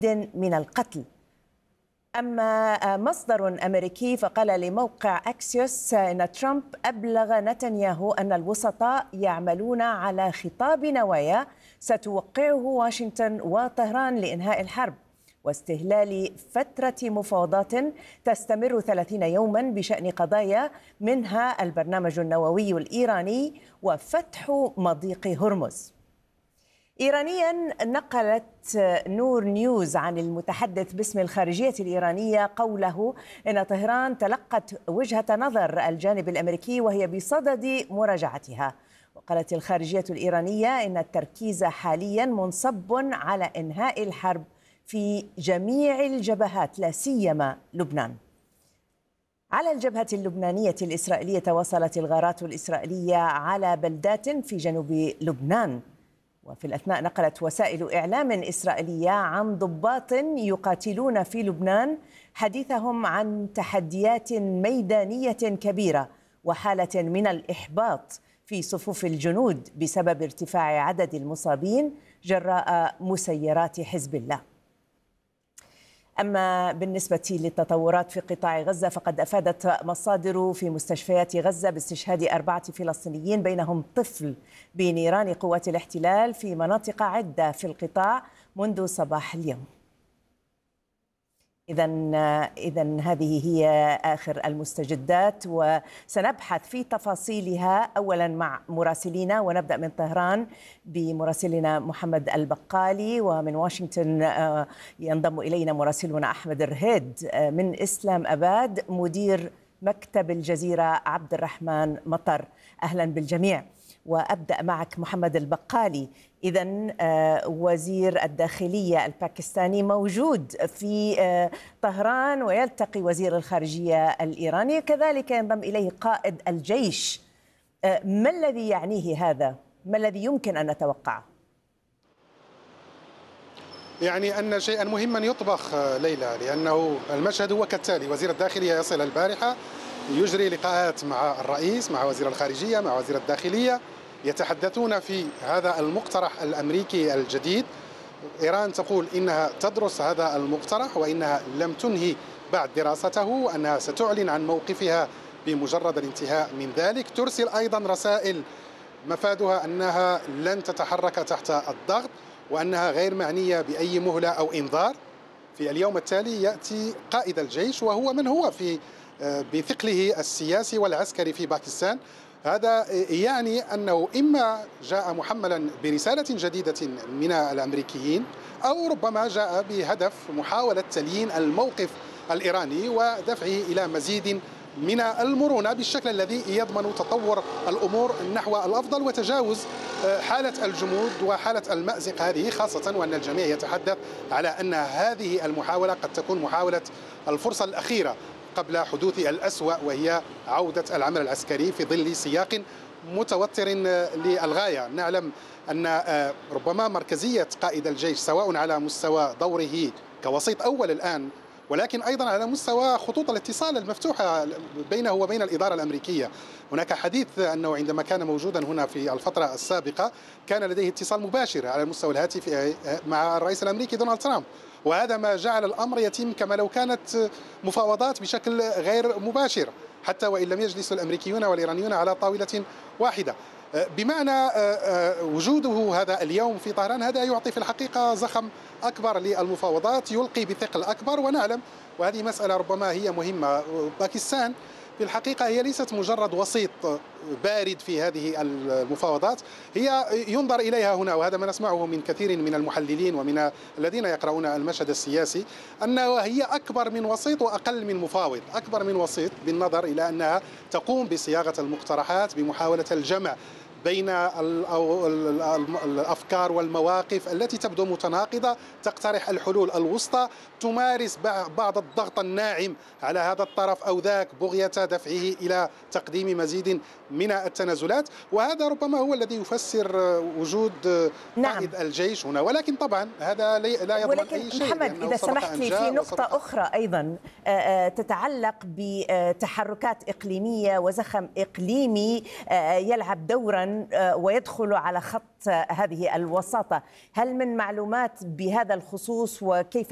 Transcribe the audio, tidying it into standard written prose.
من القتل. أما مصدر أمريكي فقال لموقع أكسيوس أن ترامب أبلغ نتنياهو أن الوسطاء يعملون على خطاب نوايا ستوقعه واشنطن وطهران لإنهاء الحرب واستهلال فترة مفاوضات تستمر 30 يوما بشأن قضايا منها البرنامج النووي الإيراني وفتح مضيق هرمز. إيرانيا نقلت نور نيوز عن المتحدث باسم الخارجية الإيرانية قوله إن طهران تلقت وجهة نظر الجانب الأمريكي وهي بصدد مراجعتها. وقالت الخارجية الإيرانية إن التركيز حاليا منصب على إنهاء الحرب في جميع الجبهات لا سيما لبنان. على الجبهة اللبنانية الإسرائيلية تواصلت الغارات الإسرائيلية على بلدات في جنوب لبنان. وفي الأثناء نقلت وسائل إعلام إسرائيلية عن ضباط يقاتلون في لبنان حديثهم عن تحديات ميدانية كبيرة وحالة من الإحباط في صفوف الجنود بسبب ارتفاع عدد المصابين جراء مسيرات حزب الله. أما بالنسبة للتطورات في قطاع غزة فقد أفادت مصادر في مستشفيات غزة باستشهاد 4 فلسطينيين بينهم طفل بنيران قوات الاحتلال في مناطق عدة في القطاع منذ صباح اليوم. إذن هذه هي آخر المستجدات وسنبحث في تفاصيلها أولا مع مراسلينا، ونبدأ من طهران بمراسلنا محمد البقالي، ومن واشنطن ينضم إلينا مراسلنا أحمد الرهيد، من إسلام أباد مدير مكتب الجزيرة عبد الرحمن مطر. أهلا بالجميع. وأبدأ معك محمد البقالي. إذن وزير الداخلية الباكستاني موجود في طهران ويلتقي وزير الخارجية الإيراني، كذلك ينضم إليه قائد الجيش. ما الذي يعنيه هذا؟ ما الذي يمكن أن نتوقعه؟ يعني أن شيئا مهما يطبخ ليلى، لأنه المشهد هو كالتالي: وزير الداخلية يصل البارحة، يجري لقاءات مع الرئيس، مع وزير الخارجية، مع وزير الداخلية، يتحدثون في هذا المقترح الأمريكي الجديد. إيران تقول إنها تدرس هذا المقترح وإنها لم تنهي بعد دراسته وأنها ستعلن عن موقفها بمجرد الانتهاء من ذلك. ترسل أيضا رسائل مفادها أنها لن تتحرك تحت الضغط وأنها غير معنية بأي مهلة أو إنذار. في اليوم التالي يأتي قائد الجيش وهو من هو بثقله السياسي والعسكري في باكستان. هذا يعني أنه إما جاء محملا برسالة جديدة من الأمريكيين أو ربما جاء بهدف محاولة تليين الموقف الإيراني ودفعه إلى مزيد من المرونة بالشكل الذي يضمن تطور الأمور نحو الأفضل وتجاوز حالة الجمود وحالة المأزق هذه، خاصة وأن الجميع يتحدث على أن هذه المحاولة قد تكون محاولة الفرصة الأخيرة قبل حدوث الأسوأ، وهي عودة العمل العسكري في ظل سياق متوتر للغاية. نعلم أن ربما مركزية قائد الجيش سواء على مستوى دوره كوسيط أول الآن، ولكن أيضا على مستوى خطوط الاتصال المفتوحة بينه وبين الإدارة الأمريكية. هناك حديث أنه عندما كان موجودا هنا في الفترة السابقة كان لديه اتصال مباشر على المستوى الهاتفي مع الرئيس الأمريكي دونالد ترامب، وهذا ما جعل الأمر يتم كما لو كانت مفاوضات بشكل غير مباشر، حتى وإن لم يجلس الأمريكيون والإيرانيون على طاولة واحدة. بمعنى وجوده هذا اليوم في طهران هذا يعطي في الحقيقة زخم أكبر للمفاوضات، يلقي بثقل أكبر. ونعلم، وهذه مسألة ربما هي مهمة، باكستان في الحقيقة هي ليست مجرد وسيط بارد في هذه المفاوضات، هي ينظر إليها هنا، وهذا ما نسمعه من كثير من المحللين ومن الذين يقرؤون المشهد السياسي، أنها هي أكبر من وسيط وأقل من مفاوض. أكبر من وسيط بالنظر إلى أنها تقوم بصياغة المقترحات بمحاولة الجمع بين الأفكار والمواقف التي تبدو متناقضة، تقترح الحلول الوسطى، تمارس بعض الضغط الناعم على هذا الطرف أو ذاك بغية دفعه إلى تقديم مزيد من التنازلات. وهذا ربما هو الذي يفسر وجود قائد الجيش هنا، ولكن طبعا هذا لا يضمن أي شيء. محمد، إذا سمحت لي في نقطة أخرى أيضا تتعلق بتحركات إقليمية وزخم إقليمي يلعب دورا ويدخل على خط هذه الوساطة، هل من معلومات بهذا الخصوص وكيف